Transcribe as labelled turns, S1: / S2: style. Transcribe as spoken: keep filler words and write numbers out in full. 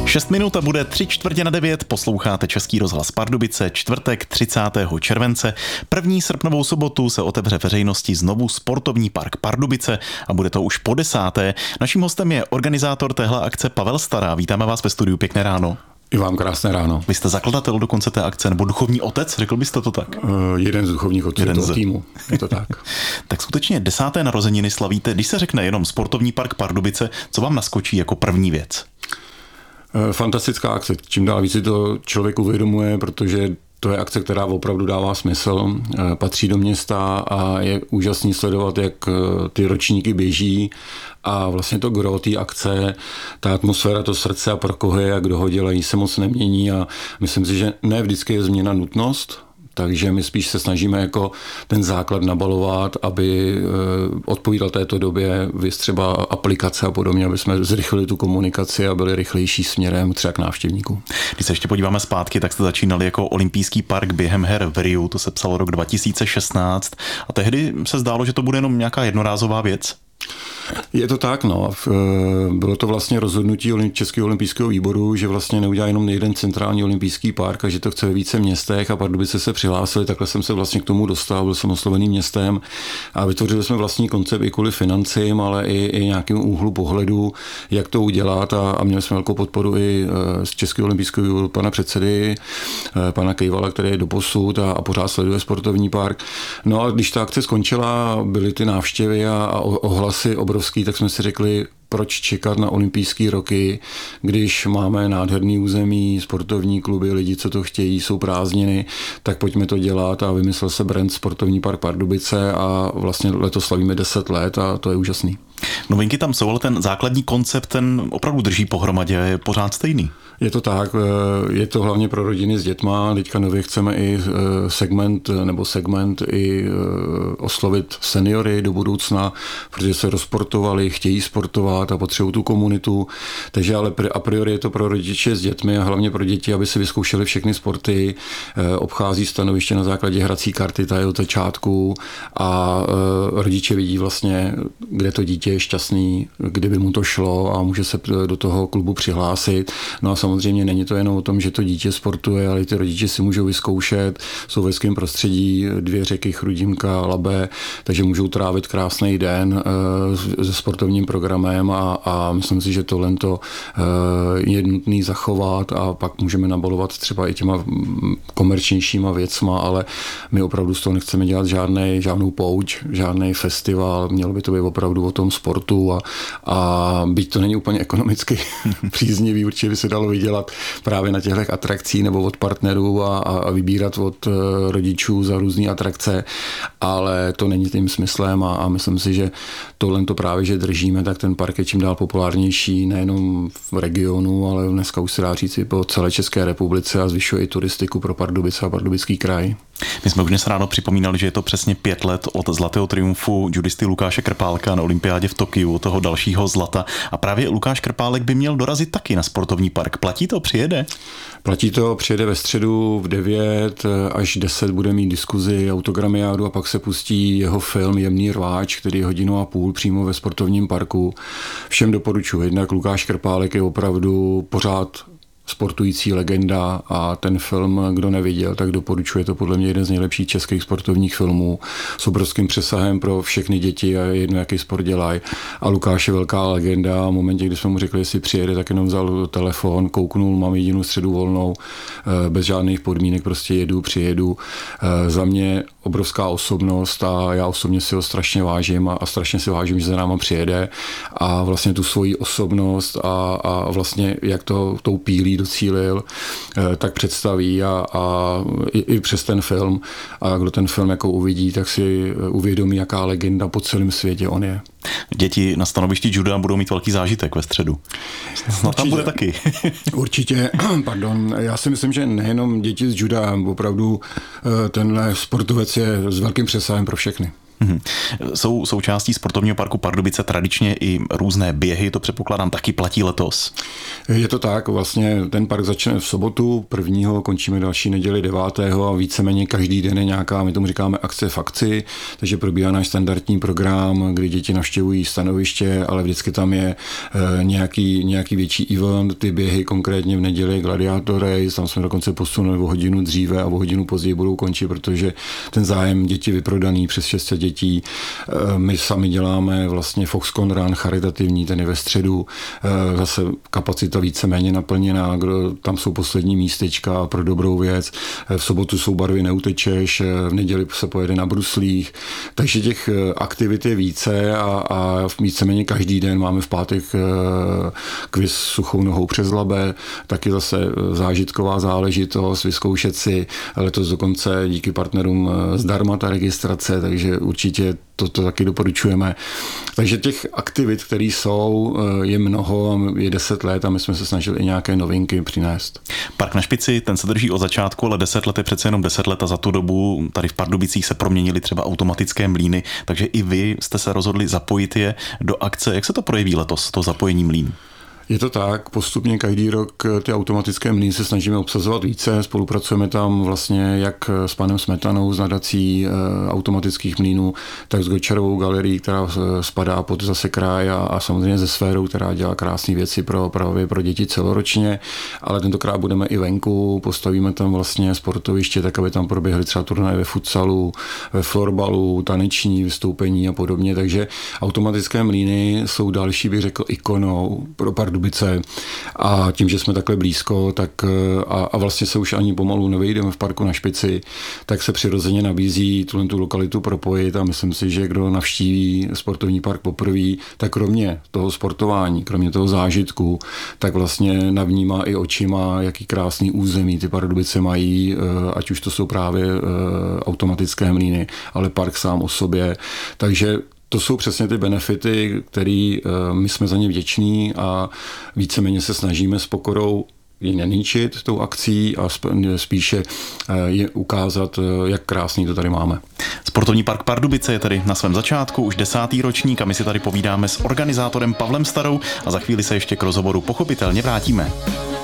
S1: Šest minut a bude tři čtvrtě na devět, posloucháte Český rozhlas Pardubice, čtvrtek třicátého července. První srpnovou sobotu se otevře veřejnosti znovu sportovní park Pardubice a bude to už po desáté. Naším hostem je organizátor téhle akce Pavel Stará. Vítáme vás ve studiu, pěkné ráno.
S2: I vám krásné ráno.
S1: Vy jste zakladatel dokonce té akce, nebo duchovní otec, řekl byste to tak?
S2: Uh, jeden z duchovních otců toho z... týmu, je to tak.
S1: Tak skutečně desáté narozeniny slavíte. Když se řekne jenom sportovní park Pardubice, co vám naskočí jako první věc?
S2: Fantastická akce. Čím dál víc si to člověk uvědomuje, protože to je akce, která opravdu dává smysl, patří do města a je úžasný sledovat, jak ty ročníky běží a vlastně to gro té akce, ta atmosféra, to srdce a pro koho je, jak kdo ho dělají, se moc nemění a myslím si, že ne vždycky je změna nutnost, takže my spíš se snažíme jako ten základ nabalovat, aby odpovídal této době vys třeba aplikace a podobně, aby jsme zrychlili tu komunikaci a byli rychlejší směrem třeba k návštěvníků.
S1: Když se ještě podíváme zpátky, tak jste začínali jako olympijský park během her v Riu, to se psalo rok dva tisíce šestnáct a tehdy se zdálo, že to bude jenom nějaká jednorázová věc.
S2: Je to tak, no. Bylo to vlastně rozhodnutí Českého olympijského výboru, že vlastně neudělá jenom jeden centrální olympijský park a že to chce ve více městech a Pardubice se přihlásili, takhle jsem se vlastně k tomu dostal, byl jsem oslovený městem a vytvořili jsme vlastní koncept i kvůli financím, ale i, i nějakým úhlu pohledu, jak to udělat a, a měli jsme velkou podporu i z Českého olympijského výboru pana předsedy, pana Kejvala, který je doposud a, a pořád sleduje sportovní park. No a když ta akce skončila, byly ty návštěvy a, a ohlasy obrovský, tak jsme si řekli, proč čekat na olympijské roky, když máme nádherný území, sportovní kluby, lidi, co to chtějí, jsou prázdniny, tak pojďme to dělat a vymyslel se brand Sportovní park Pardubice a vlastně letos slavíme deset let a to je úžasný.
S1: Novinky tam jsou, ale ten základní koncept, ten opravdu drží pohromadě, je pořád stejný.
S2: Je to tak, je to hlavně pro rodiny s dětma, teďka nově chceme i segment nebo segment i oslovit seniory do budoucna, protože se rozportovali, chtějí sportovat a potřebují tu komunitu, takže ale a priori je to pro rodiče s dětmi a hlavně pro děti, aby si vyzkoušeli všechny sporty, obchází stanoviště na základě hrací karty, ta je od začátku a rodiče vidí vlastně, kde to dítě je šťastný, kdyby mu to šlo a může se do toho klubu přihlásit. No a samozřejmě není to jenom o tom, že to dítě sportuje, ale ty rodiče si můžou vyzkoušet, jsou v hezkém prostředí, dvě řeky, Chrudimka, Labe, takže můžou trávit krásný den se sportovním programem a, a myslím si, že tohle je nutný zachovat a pak můžeme nabalovat třeba i těma komerčnějšíma věcma, ale my opravdu z toho nechceme dělat žádnej, žádnou pouč, žádný festival, mělo by to být opravdu o tom sportu a, a byť to není úplně ekonomicky příznivý, určitě by se dalo vydělat právě na těchto atrakcí nebo od partnerů a, a vybírat od rodičů za různé atrakce, ale to není tím smyslem a, a myslím si, že tohle to právě, že držíme, tak ten park je čím dál populárnější nejenom v regionu, ale dneska už se dá říct i po celé České republice a zvyšuje i turistiku pro Pardubice a Pardubický kraj.
S1: My jsme už dnes ráno připomínali, že je to přesně pět let od zlatého triumfu judisty Lukáše Krpálka na olympiádě v Tokiu, toho dalšího zlata. A právě Lukáš Krpálek by měl dorazit taky na sportovní park. Platí to, přijede?
S2: Platí to, přijede ve středu v devět až deset bude mít diskuzi, autogramiádu a pak se pustí jeho film Jemný rváč, který je hodinu a půl přímo ve sportovním parku. Všem doporučuji. Jednak Lukáš Krpálek je opravdu pořád sportující legenda a ten film, kdo neviděl, tak doporučuje, to podle mě jeden z nejlepších českých sportovních filmů s obrovským přesahem pro všechny děti a jedno, jaký sport dělají. A Lukáš je velká legenda a v momentě, kdy jsme mu řekli, jestli přijede, tak jenom vzal telefon, kouknul, mám jedinou středu volnou, bez žádných podmínek, prostě jedu, přijedu. Za mě obrovská osobnost a já osobně si ho strašně vážím a, a strašně si vážím, že za náma přijede a vlastně tu svoji osobnost a, a vlastně jak to tou pílí docílil, tak představí a, a i, i přes ten film a kdo ten film jako uvidí, tak si uvědomí, jaká legenda po celém světě on je.
S1: Děti na stanovišti juda budou mít velký zážitek ve středu. Snad tam bude taky.
S2: Určitě, pardon. Já si myslím, že nejenom děti z juda, opravdu tenhle sportovec je s velkým přesahem pro všechny.
S1: Hmm. Jsou součástí sportovního parku Pardubice tradičně i různé běhy, to předpokládám taky platí letos.
S2: Je to tak, vlastně ten park začne v sobotu, prvního, končíme další neděli devátého a víceméně každý den je nějaká, my tomu říkáme akce v akci, takže probíhá náš standardní program, kdy děti navštěvují stanoviště, ale vždycky tam je nějaký, nějaký větší event, ty běhy konkrétně v neděli Gladiator Race, tam jsme dokonce posunuli o hodinu dříve a o hodinu později budou končit, protože ten zájem děti vyprodaný přes šest set dětí. My sami děláme vlastně Foxconn Run charitativní, ten je ve středu, zase kapacita víceméně naplněná, tam jsou poslední místečka pro dobrou věc. V sobotu jsou barvy neutečeš, v neděli se pojede na bruslích, takže těch aktivit je více a, a víceméně každý den máme v pátek kviz suchou nohou přes Labe, taky zase zážitková záležitost, vyzkoušet si, letos dokonce díky partnerům zdarma ta registrace, takže určitě to, to taky doporučujeme. Takže těch aktivit, které jsou, je mnoho, je deset let a my jsme se snažili i nějaké novinky přinést.
S1: Park na špici, ten se drží od začátku, ale deset let je přece jenom deset let a za tu dobu tady v Pardubicích se proměnily třeba automatické mlýny, takže i vy jste se rozhodli zapojit je do akce. Jak se to projeví letos, to zapojení mlýn?
S2: Je to tak, postupně každý rok ty automatické mlýny se snažíme obsazovat více, spolupracujeme tam vlastně jak s panem Smetanou z nadací automatických mlýnů, tak s Gočarovou galerií, která spadá pod zase kraj a, a samozřejmě se Sférou, která dělá krásné věci pro, právě pro děti celoročně, ale tentokrát budeme i venku, postavíme tam vlastně sportoviště, tak aby tam proběhly třeba turnaje ve futsalu, ve florbalu, taneční vystoupení a podobně, takže automatické mlýny jsou další, bych řekl, ikonou pro Pardubice. A tím, že jsme takhle blízko, tak a, a vlastně se už ani pomalu nevejdeme v parku na špici, tak se přirozeně nabízí tuhle tu lokalitu propojit a myslím si, že kdo navštíví sportovní park poprvé, tak kromě toho sportování, kromě toho zážitku, tak vlastně navnímá i očima, jaký krásný území ty Pardubice mají, ať už to jsou právě automatické mlýny, ale park sám o sobě. Takže to jsou přesně ty benefity, které my jsme za ně vděční a víceméně se snažíme s pokorou je neníčit tou akcí a spíše je ukázat, jak krásný to tady máme.
S1: Sportovní park Pardubice je tady na svém začátku, už desátý ročník a my si tady povídáme s organizátorem Pavlem Starou a za chvíli se ještě k rozhovoru pochopitelně vrátíme.